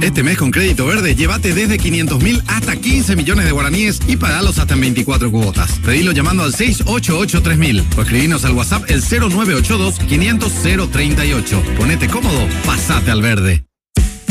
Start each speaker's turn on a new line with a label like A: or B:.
A: Este mes con Crédito Verde, llévate desde 500.000 hasta 15 millones de guaraníes y pagalos hasta en 24 cuotas. Pedilo llamando al 688-3000 o escribinos al WhatsApp el 0982-500-038. Ponete cómodo, pasate al verde.